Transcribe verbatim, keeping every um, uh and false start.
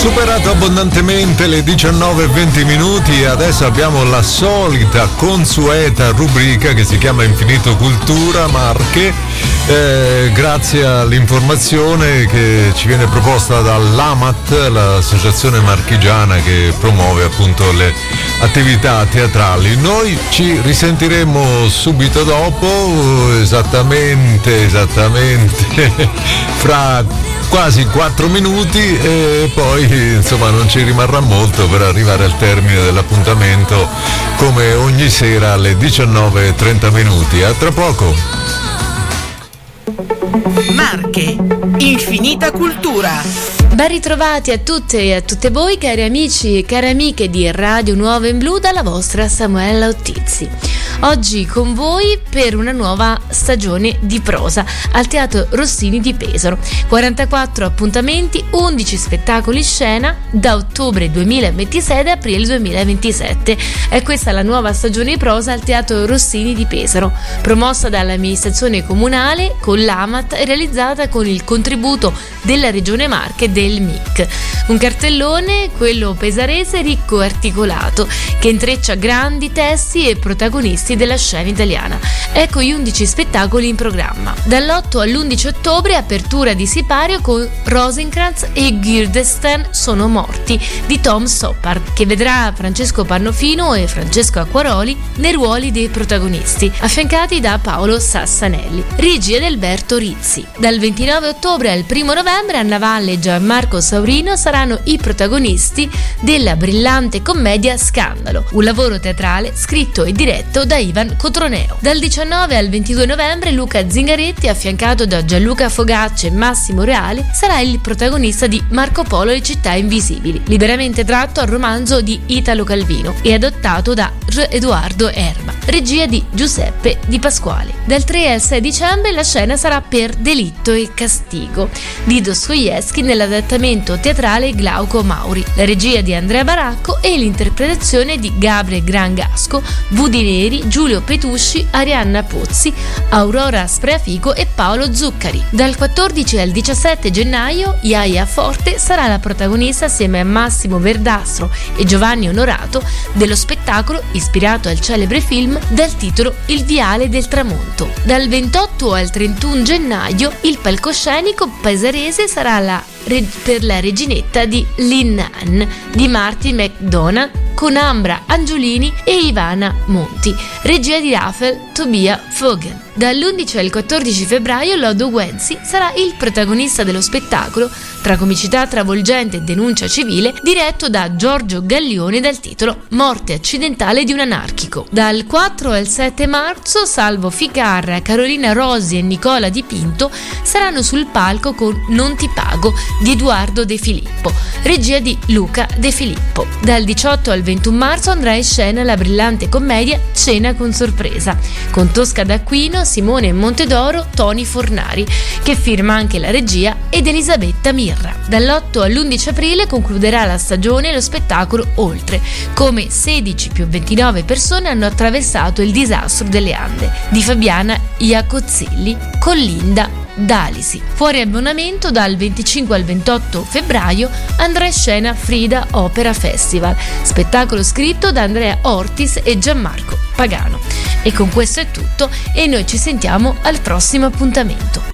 Superato abbondantemente le diciannove e venti minuti, adesso abbiamo la solita consueta rubrica che si chiama Infinito Cultura Marche, eh, grazie all'informazione che ci viene proposta dall'A M A T, l'associazione marchigiana che promuove appunto le attività teatrali. Noi ci risentiremo subito dopo, esattamente, esattamente fra quasi quattro minuti, e poi insomma non ci rimarrà molto per arrivare al termine dell'appuntamento, come ogni sera alle diciannove e trenta minuti. A tra poco. Marche, Infinita Cultura. Ben ritrovati a tutte e a tutte voi, cari amici e cari amiche di Radio Nuova in Blu, dalla vostra Samuela Ottizzi. Oggi con voi per una nuova stagione di prosa al Teatro Rossini di Pesaro. quarantaquattro appuntamenti, undici spettacoli in scena da ottobre duemilaventisei ad aprile duemilaventisette. È questa la nuova stagione di prosa al Teatro Rossini di Pesaro, promossa dall'amministrazione comunale con l'A M A T e realizzata con il contributo della Regione Marche e del M I C. Un cartellone, quello pesarese, ricco e articolato, che intreccia grandi testi e protagonisti della scena italiana. Ecco gli undici spettacoli in programma. Dall'otto all'undici ottobre, apertura di sipario con Rosencrantz e Guildenstern sono morti di Tom Stoppard, che vedrà Francesco Pannofino e Francesco Acquaroli nei ruoli dei protagonisti, affiancati da Paolo Sassanelli. Regia di Alberto Rizzi. Dal ventinove ottobre al primo novembre Anna Valle e Gianmarco Saurino saranno i protagonisti della brillante commedia Scandalo, un lavoro teatrale scritto e diretto da Ivan Cotroneo. Dal diciannove al ventidue novembre Luca Zingaretti, affiancato da Gianluca Fogaccia e Massimo Reale, sarà il protagonista di Marco Polo e le città invisibili, liberamente tratto al romanzo di Italo Calvino e adottato da R. Edoardo Erba, regia di Giuseppe Di Pasquale. Dal tre al sei dicembre la scena sarà Per delitto e castigo di Dostoevskij nell'adattamento teatrale Glauco Mauri, la regia di Andrea Baracco e l'interpretazione di Gabriele Grangasco, Vudi Neri, Giulio Petusci, Arianna Pozzi, Aurora Spreafico e Paolo Zuccari. Dal quattordici al diciassette gennaio Iaia Forte sarà la protagonista assieme a Massimo Verdastro e Giovanni Onorato dello spettacolo ispirato al celebre film dal titolo Il viale del tramonto. Dal ventotto al trentuno gennaio il palcoscenico pesarese sarà la per la reginetta di Linnan di Martin McDonagh con Ambra Angiolini e Ivana Monti, regia di Rafael Tobia Fogen. Dall'undici al quattordici febbraio Loddo Guenzi sarà il protagonista dello spettacolo, tra comicità travolgente e denuncia civile, diretto da Giorgio Gaglione dal titolo Morte accidentale di un anarchico. Dal quattro al sette marzo Salvo Ficarra, Carolina Rosi e Nicola Di Pinto saranno sul palco con Non ti pago di Edoardo De Filippo, regia di Luca De Filippo. Dal diciotto al ventuno marzo andrà in scena la brillante commedia Cena con sorpresa, con Tosca D'Aquino, Simone Montedoro, Toni Fornari, che firma anche la regia, ed Elisabetta Mirra. Dall'otto all'undici aprile concluderà la stagione lo spettacolo Oltre, come sedici più ventinove persone hanno attraversato il disastro delle Ande, di Fabiana Iacozzilli con Linda Dalisi. Fuori abbonamento dal venticinque al ventotto febbraio andrà in scena Frida Opera Festival, spettacolo scritto da Andrea Ortis e Gianmarco Pagano. E con questo è tutto e noi ci sentiamo al prossimo appuntamento.